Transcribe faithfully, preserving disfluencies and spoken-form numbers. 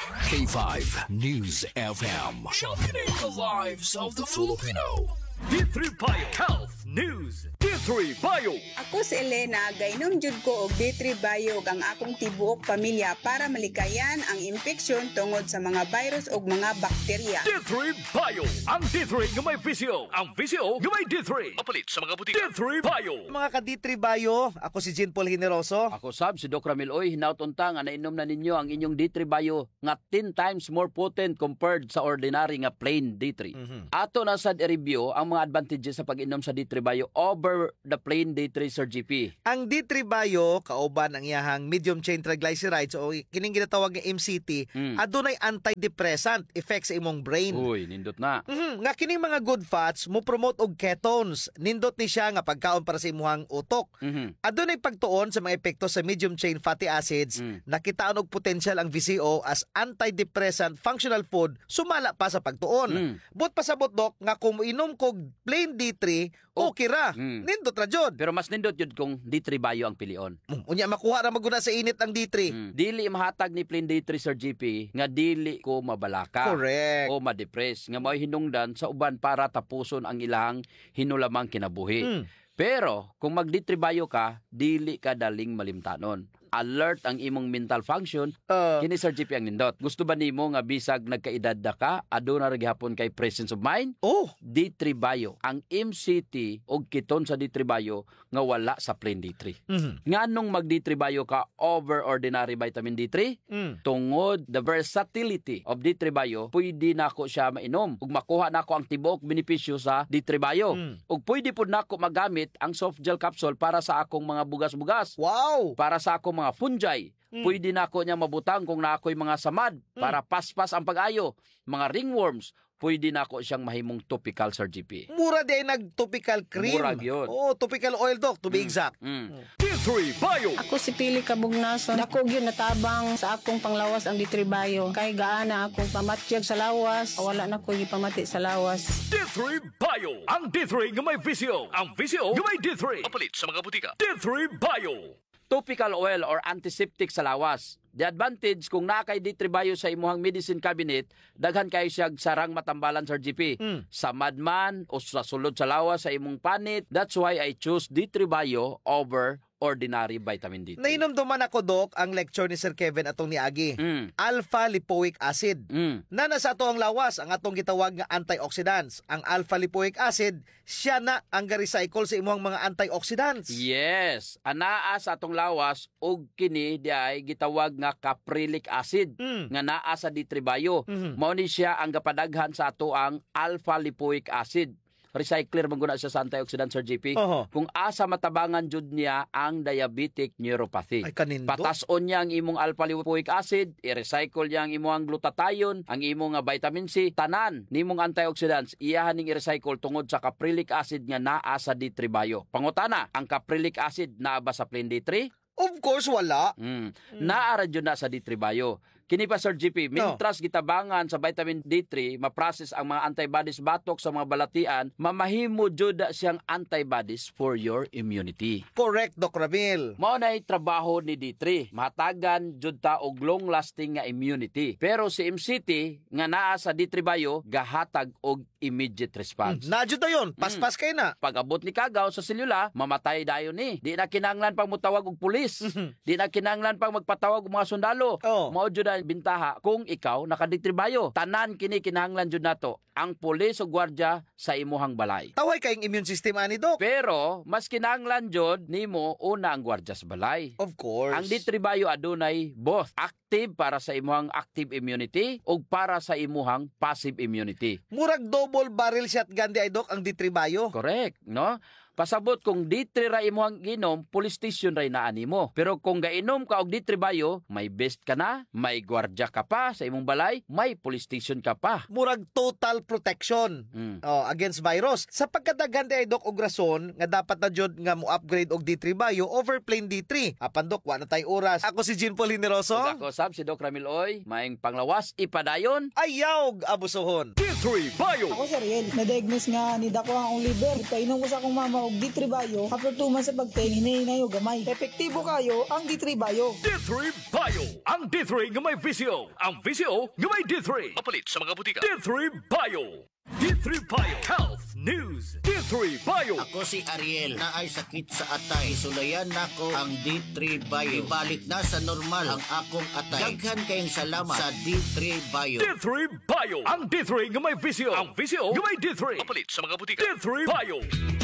K five News F M. Championing the lives of the Filipino. D three Bio Health News. D three Bio. Ako si Elena, gainom jud ko og D three Bio ug ang akong tibuok pamilya para malikayan ang infeksyon tungod sa mga virus ug mga bakterya. D three Bio. Ang D three nga may visio. Ang visio nga may D three. Mapalit sa mga butika. D three Bio. Mga ka-D three Bio, ako si Jean Paul Generoso. Ako sab si Doc Ramil Oy, hinautunta nga nainom na ninyo ang inyong D three Bio nga ten times more potent compared sa ordinary nga plain D three. Mm-hmm. Ato na sad i-review ang mga advantages sa pag-inom sa D three Bio over the plain D three, Sir G P. Ang D three Bio, kauban ang iyahang medium chain triglycerides o kining ginatawag nga M C T, mm. adunay antidepressant effect sa imong brain. Uy, nindot na. Mm-hmm. Nga kining mga good fats mo promote og ketones. Nindot ni siya nga pagkaon para sa imong utok. Mm-hmm. Adunay pagtuon sa mga epekto sa medium chain fatty acids. Mm. Nakitaon og potential ang V C O as antidepressant functional food sumala pa sa pagtuon. Mm. But pasabot dok nga kung inom kog plain D three, okay ra. Mm. Nindot ra jud. Pero mas nindot jud kung D three Bio ang pilion. Mm. Unya makuha ra maguna sa init ang D three. Mm. Dili mahatag ni plain D three, Sir G P nga dili ko mabalaka. Correct. O ma-depress nga may hinungdan sa uban para tapuson ang ilang hinulamang kinabuhi. Mm. Pero kung mag D three Bio ka, dili ka daling malimtanon. Alert ang imong mental function. Uh, kini Sir G P ang nindot. Gusto ba nimo nga bisag nagkaedad na ka, aduna ra gihapon kay presence of mind? Oh, D three Bio. Ang M C T og keton sa D three Bio nga wala sa plain D three. Mm-hmm. Nganong mag D three Bio ka over ordinary vitamin D three? Mm. Tungod the versatility of D three Bio, pwede nako siya mainom ug makuha nako ang tibuok benepisyo sa D three Bio. Mm. Ug pwede pud nako magamit ang soft gel capsule para sa akong mga bugas-bugas. Wow! Para sa akong mga fungi. Mm. Pwede na ako niya mabutang kung na ako'y mga samad mm. para paspas ang pag-ayo. Mga ringworms, pwede na ako siyang mahimong topical, Sir G P. Mura din nag-topical cream. Mura yun. Oh, topical oil, Doc, to be mm. exact. Mm. D three Bio. Ako si Pili Kabugnason. Dako gyud natabang sa akong panglawas ang D three Bio. Kay gaana akong pamatyag sa lawas. Wala na ko gipamati sa lawas. D three Bio. Ang D three nga may visio. Ang visio nga may D three. Mapalit sa mga butika. D three Bio. Topical oil or antiseptic sa lawas. The advantage kung nakay D three Bio sa imuhang medicine cabinet, daghan kay siya sarang matambalan, Sir G P. Mm. Sa madman o sa sulod sa lawas sa imong panit. That's why I choose D three Bio over ordinary vitamin D three. Nainomduman ako, Doc, ang lecture ni Sir Kevin atong niagi. Mm. Alpha-lipoic acid. Mm. Na nasa ato ang lawas, ang atong gitawag nga antioxidants. Ang alpha-lipoic acid, siya na ang ga-recycle sa imuhang mga antioxidants. Yes. Anaa sa atong lawas, og kini di ay gitawag nga caprylic acid. Mm. Nga naa sa D three Bio. Mm-hmm. Mao ni siya ang gapadaghan sa ato ang alpha-lipoic acid. Recycler maguna siya sa antioxidant, Sir G P. Uh-huh. Kung asa matabangan jud niya ang diabetic neuropathy. Ay, kanindo. Patason niya ang imong alpha-lipoic acid, i-recycle niya ang imong glutathione, ang imong vitamin C, tanan nimong antioxidants, iyahan ning i-recycle tungod sa caprylic acid nga naa sa D three Bio. Pangutana, ang caprylic acid naa ba sa plain D three? Of course, wala. Mm. Mm. Naara dyan na sa D three Bio. Kini pa, Sir G P, mintras no. gitabangan sa vitamin D three, ma-process ang mga antibodies batok sa mga balatian, mamahimo jud siyang antibodies for your immunity. Correct, Doc Ramil. Mao nay trabaho ni D three. Matagan jud ta og long-lasting nga immunity. Pero si M C T nga naa sa D three Bio, gahatag og immediate response. Mm. Najud na yun. Paspas mm. kay na. Pag abot ni kagaw sa selula, mamatay dayon ni. Di na kinahanglan pang mutawag og pulis. Di na kinahanglan pang magpatawag og mga sundalo. Oh. Mao jud ang bintaha kung ikaw naka-D three Bio. Tanan kini kinahanglan jud nato ang pulis o gwardiya sa imuhang balay. Taway kayong immune system ani, Doc. Pero mas kinahanglan jud nimo una ang gwardiya sa balay. Of course. Ang D three Bio adunay both active para sa imuhang active immunity ug para sa imuhang passive immunity. Murag double barrel shotgun di ay, Doc, ang D three Bio. Correct, no? Pasabot kung D three ra imuhang ginom, police station ra inaani mo. Pero kung gainom ka og D three Bio, may best ka na, may gwardiya ka pa sa imong balay, may police station ka pa. Murag total protection mm. oh, against virus. Sa pagkadaghan di ay, Doc, og rason nga dapat na jud nga mo upgrade og D three Bio over plain D three. Apan, Doc, wa na tay oras. Ako si Jean Paul Generoso. Ug ako sab si Doc Ramil Oy, maayong panglawas ipadayon. Ayaw abusohon. D three Bio. Ako si Ariel, na-diagnose nga ni Dako ang liver. Ipainom ko sa akong mama na og D three Bio, kapatuman sa pagkain hinay-hinayo gamay. Epektibo kayo ang D three Bio. D three Bio. Ang D three nga may visyo. Ang visyo nga may D three. Mapalit sa mga butika. D three Bio. D three Bio Health News. D three Bio. Ako si Ariel na ay sakit sa atay. Isulayan nako ang D three Bio. Ibalik na sa normal ang akong atay. Daghan kayong salamat sa D three Bio. D three Bio. Ang D three nga may visyo. Ang visyo nga may D three. Mapalit sa mga butika. D three Bio.